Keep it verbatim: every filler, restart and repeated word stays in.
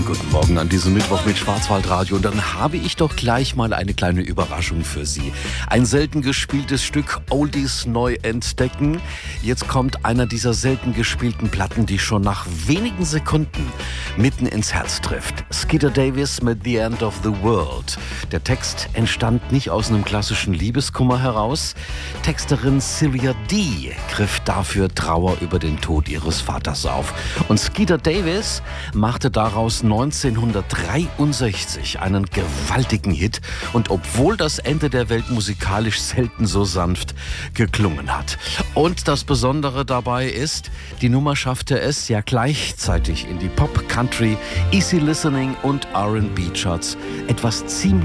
Guten Morgen an diesem Mittwoch mit Schwarzwaldradio. Und dann habe ich doch gleich mal eine kleine Überraschung für Sie. Ein selten gespieltes Stück Oldies neu entdecken. Jetzt kommt einer dieser selten gespielten Platten, die schon nach wenigen Sekunden mitten ins Herz trifft. Skeeter Davis mit The End of the World. Der Text entstand nicht aus einem klassischen Liebeskummer heraus. Texterin Sylvia D. griff dafür Trauer über den Tod ihres Vaters auf. Und Skeeter Davis machte daraus neunzehnhundertdreiundsechzig einen gewaltigen Hit. Und obwohl das Ende der Welt musikalisch selten so sanft geklungen hat. Und das Besondere dabei ist, die Nummer schaffte es ja gleichzeitig in die Pop, Country, Easy Listening und R and B Charts etwas ziemlich